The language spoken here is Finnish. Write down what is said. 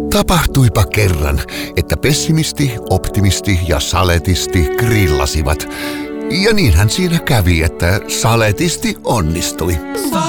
Tapahtuipa kerran, että pessimisti, optimisti ja saletisti grillasivat. Ja niinhän siinä kävi, että saletisti onnistui.